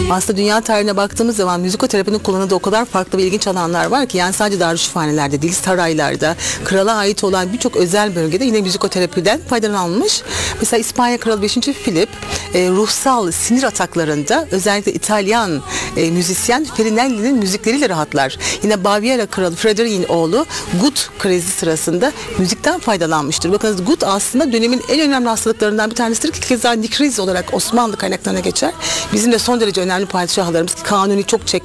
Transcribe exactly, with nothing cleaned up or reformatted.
Aslında dünya tarihine baktığımız zaman müzikoterapinin kullanıldığı o kadar farklı ve ilginç alanlar var ki, yani sadece darüşşafanelerde değil, saraylarda, krala ait olan birçok özel bölgede yine müzikoterapiden faydalanılmış. Mesela İspanya Kralı beşinci. Philip e, ruhsal sinir ataklarında özellikle İtalyan e, müzisyen Farinelli'nin müzikleriyle rahatlar. Yine Baviera Kralı Frederick'in oğlu Gut krizi sırasında müzikten faydalanmıştır. Bakınız, Gut aslında dönemin en önemli hastalıklarından bir tanesidir ki keza nikriz olarak Osmanlı kaynaklarına geçer. Bizim de son derece önemli padişahlarımız Kanuni çok çek